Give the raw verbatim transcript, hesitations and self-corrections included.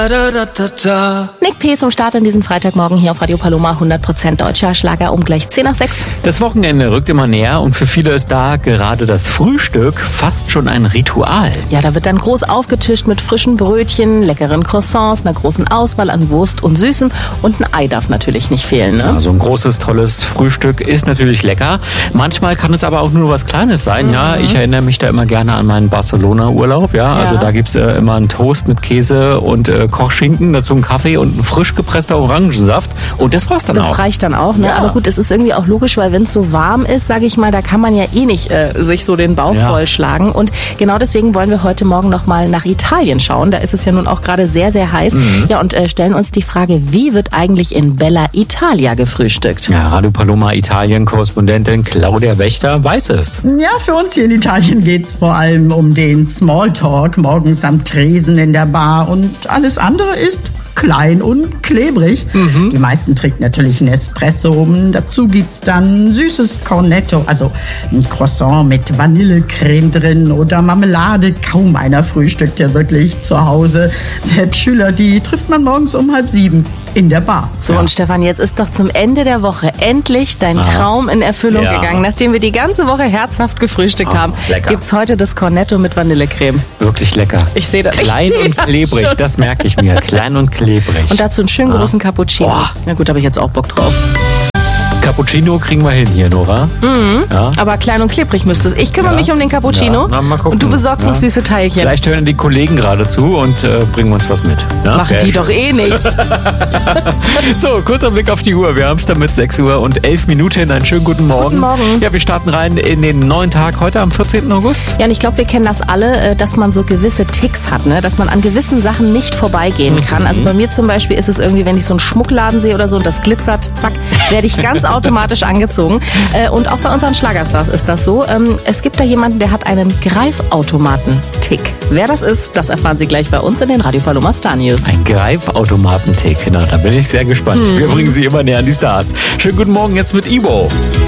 Nick P. zum Start in diesem Freitagmorgen hier auf Radio Paloma. hundert Prozent deutscher Schlager um gleich zehn nach sechs. Das Wochenende rückt immer näher und für viele ist da gerade das Frühstück fast schon ein Ritual. Ja, da wird dann groß aufgetischt mit frischen Brötchen, leckeren Croissants, einer großen Auswahl an Wurst und Süßem und ein Ei darf natürlich nicht fehlen. Ne? Ja, so ein großes, tolles Frühstück ist natürlich lecker. Manchmal kann es aber auch nur was Kleines sein. Mhm. Ja, ich erinnere mich da immer gerne an meinen Barcelona-Urlaub. Ja, also ja. Da gibt's äh, immer einen Toast mit Käse und äh, Kochschinken, dazu einen Kaffee und ein frisch gepresster Orangensaft. Und das war's dann das auch. Das reicht dann auch, ne? Ja. Aber gut, es ist irgendwie auch logisch, weil wenn es so warm ist, sage ich mal, da kann man ja eh nicht äh, sich so den Bauch ja. vollschlagen. Und genau deswegen wollen wir heute Morgen nochmal nach Italien schauen. Da ist es ja nun auch gerade sehr, sehr heiß. Mhm. Ja, und äh, stellen uns die Frage, wie wird eigentlich in Bella Italia gefrühstückt? Ja, Radio Paloma Italien-Korrespondentin Claudia Wächter weiß es. Ja, für uns hier in Italien geht's vor allem um den Smalltalk morgens am Tresen in der Bar und alles andere ist klein und klebrig. Mhm. Die meisten trinken natürlich einen Espresso. Dazu gibt's dann süßes Cornetto, also ein Croissant mit Vanillecreme drin oder Marmelade. Kaum einer frühstückt ja wirklich zu Hause. Selbst Schüler, die trifft man morgens um halb sieben in der Bar. So, ja. Und Stefan, jetzt ist doch zum Ende der Woche endlich dein ah. Traum in Erfüllung ja. gegangen. Nachdem wir die ganze Woche herzhaft gefrühstückt oh, haben, lecker. Gibt's heute das Cornetto mit Vanillecreme. Wirklich lecker. Ich sehe das. Klein ich und klebrig, das, das merke ich mir. Klein und klebrig. Und dazu einen schönen großen ah. Cappuccino. Oh. Na gut, habe ich jetzt auch Bock drauf. Cappuccino kriegen wir hin hier, Nora. Mhm. Ja. Aber klein und klebrig müsstest. Ich kümmere ja. mich um den Cappuccino. Ja. Na, mal gucken. Und du besorgst ja. uns süße Teilchen. Vielleicht hören die Kollegen gerade zu und äh, bringen uns was mit. Ja? Machen die doch eh nicht. So, kurzer Blick auf die Uhr. Wir haben es damit sechs Uhr und elf Minuten. Einen schönen guten Morgen. Guten Morgen. Ja, wir starten rein in den neuen Tag heute am vierzehnten August. Ja, und ich glaube, wir kennen das alle, dass man so gewisse Ticks hat, ne? Dass man an gewissen Sachen nicht vorbeigehen mhm. kann. Also bei mir zum Beispiel ist es irgendwie, wenn ich so einen Schmuckladen sehe oder so und das glitzert, zack, werde ich ganz automatisch angezogen. Und auch bei unseren Schlagerstars ist das so. Es gibt da jemanden, der hat einen Greifautomaten-Tick. Wer das ist, das erfahren Sie gleich bei uns in den Radio Paloma Star News. Ein Greifautomaten-Tick, genau, da bin ich sehr gespannt. Mhm. Wir bringen Sie immer näher an die Stars. Schönen guten Morgen jetzt mit Ibo.